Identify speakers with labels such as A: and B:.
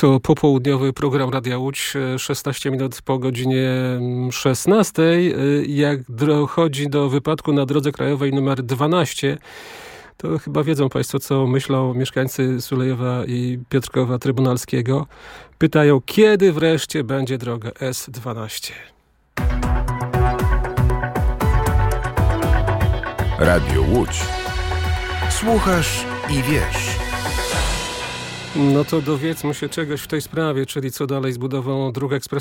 A: To popołudniowy program Radia Łódź, 16 minut po godzinie 16. Jak dochodzi do wypadku na drodze krajowej numer 12, to chyba wiedzą Państwo, co myślą mieszkańcy Sulejowa i Piotrkowa Trybunalskiego. Pytają, kiedy wreszcie będzie droga S12.
B: Radio Łódź. Słuchasz i wiesz.
A: No to dowiedzmy się czegoś w tej sprawie, czyli co dalej z budową dróg ekspresowych.